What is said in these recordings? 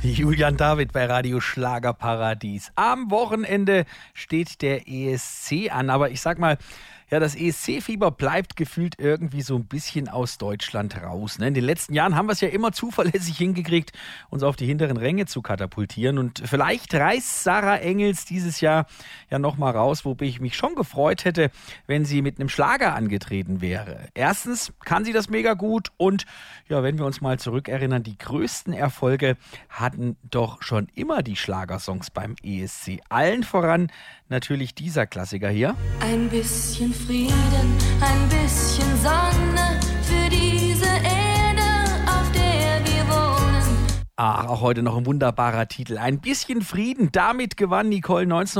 Julian David bei Radio Schlagerparadies. Am Wochenende steht der ESC an, aber ich sag mal, ja, das ESC-Fieber bleibt gefühlt irgendwie so ein bisschen aus Deutschland raus. Ne? In den letzten Jahren haben wir es ja immer zuverlässig hingekriegt, uns auf die hinteren Ränge zu katapultieren. Und vielleicht reißt Sarah Engels dieses Jahr ja nochmal raus, wobei ich mich schon gefreut hätte, wenn sie mit einem Schlager angetreten wäre. Erstens kann sie das mega gut und ja, wenn wir uns mal zurückerinnern, die größten Erfolge hatten doch schon immer die Schlagersongs beim ESC. Allen voran natürlich dieser Klassiker hier. Ein bisschen Frieden, ein bisschen Sonne für diese Erde, auf der wir wohnen. Ach, auch heute noch ein wunderbarer Titel. Ein bisschen Frieden. Damit gewann Nicole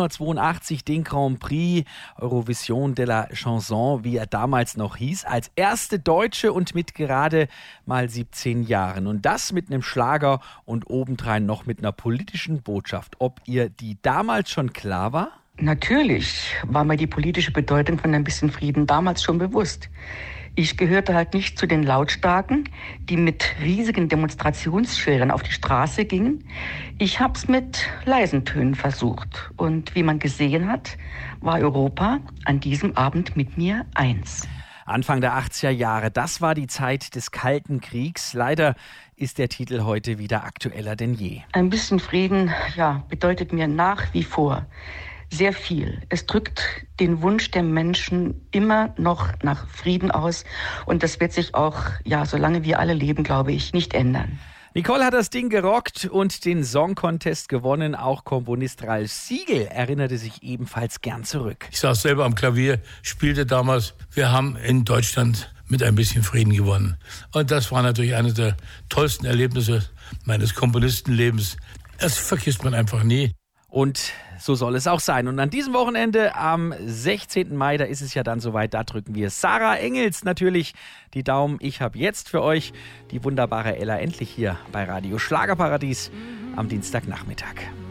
1982 den Grand Prix Eurovision de la Chanson, wie er damals noch hieß, als erste Deutsche und mit gerade mal 17 Jahren. Und das mit einem Schlager und obendrein noch mit einer politischen Botschaft. Ob ihr die damals schon klar war? Natürlich war mir die politische Bedeutung von ein bisschen Frieden damals schon bewusst. Ich gehörte halt nicht zu den Lautstarken, die mit riesigen Demonstrationsschildern auf die Straße gingen. Ich habe es mit leisen Tönen versucht. Und wie man gesehen hat, war Europa an diesem Abend mit mir eins. Anfang der 80er Jahre, das war die Zeit des Kalten Kriegs. Leider ist der Titel heute wieder aktueller denn je. Ein bisschen Frieden, ja, bedeutet mir nach wie vor sehr viel. Es drückt den Wunsch der Menschen immer noch nach Frieden aus. Und das wird sich auch, ja, solange wir alle leben, glaube ich, nicht ändern. Nicole hat das Ding gerockt und den Song Contest gewonnen. Auch Komponist Ralf Siegel erinnerte sich ebenfalls gern zurück. Ich saß selber am Klavier, spielte damals. Wir haben in Deutschland mit ein bisschen Frieden gewonnen. Und das war natürlich eines der tollsten Erlebnisse meines Komponistenlebens. Das vergisst man einfach nie. Und so soll es auch sein. Und an diesem Wochenende, am 16. Mai, da ist es ja dann soweit, da drücken wir Sarah Engels natürlich die Daumen. Ich habe jetzt für euch die wunderbare Ella endlich hier bei Radio Schlagerparadies am Dienstagnachmittag.